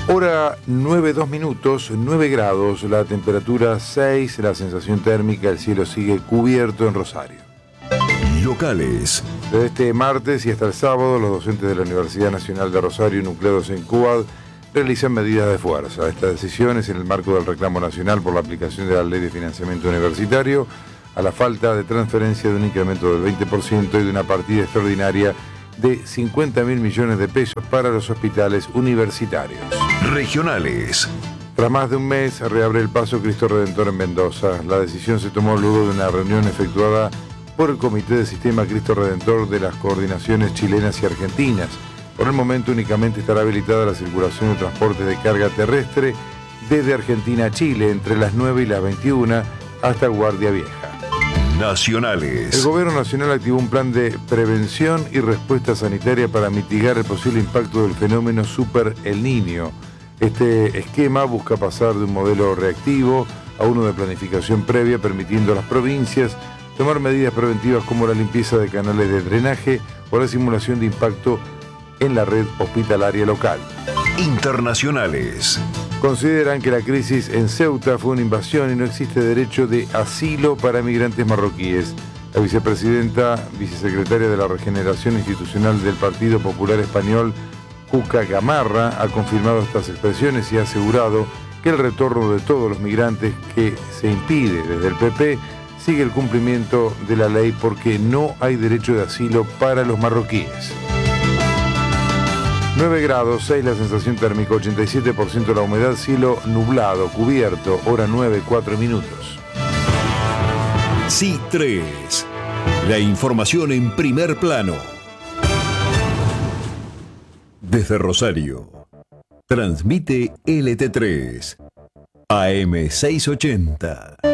Hora 9:02, 9 grados, la temperatura 6, la sensación térmica, el cielo sigue cubierto en Rosario. Locales. Desde este martes y hasta el sábado, los docentes de la Universidad Nacional de Rosario, nucleados en CUAD, realizan medidas de fuerza. Esta decisión es en el marco del reclamo nacional por la aplicación de la Ley de Financiamiento Universitario, a la falta de transferencia de un incremento del 20% y de una partida extraordinaria de 50.000 millones de pesos para los hospitales universitarios. Regionales. Tras más de un mes, reabre el Paso Cristo Redentor en Mendoza. La decisión se tomó luego de una reunión efectuada por el Comité de Sistema Cristo Redentor de las coordinaciones chilenas y argentinas. Por el momento únicamente estará habilitada la circulación de transportes de carga terrestre desde Argentina a Chile entre las 9 y las 21 hasta Guardia Vieja. Nacionales. El Gobierno Nacional activó un plan de prevención y respuesta sanitaria para mitigar el posible impacto del fenómeno Super El Niño. Este esquema busca pasar de un modelo reactivo a uno de planificación previa, permitiendo a las provincias tomar medidas preventivas como la limpieza de canales de drenaje o la simulación de impacto en la red hospitalaria local. Internacionales. Consideran que la crisis en Ceuta fue una invasión y no existe derecho de asilo para migrantes marroquíes. La vicesecretaria de la Regeneración Institucional del Partido Popular Español, Cuca Gamarra, ha confirmado estas expresiones y ha asegurado que el retorno de todos los migrantes que se impide desde el PP sigue el cumplimiento de la ley porque no hay derecho de asilo para los marroquíes. 9 grados, 6 la sensación térmica, 87% la humedad, cielo nublado, cubierto, hora 9, 4 minutos. C3, la información en primer plano. Desde Rosario, transmite LT3, AM 680.